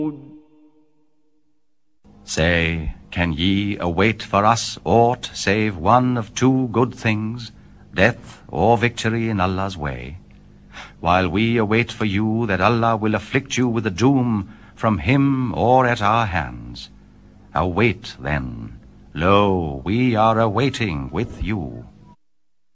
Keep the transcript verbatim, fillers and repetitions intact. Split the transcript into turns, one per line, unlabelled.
Say, can ye await for us aught save one of two good things, death or victory in Allah's way? While we await for you that Allah will afflict you with a doom from him or at our hands. Await then, lo, we are awaiting with you.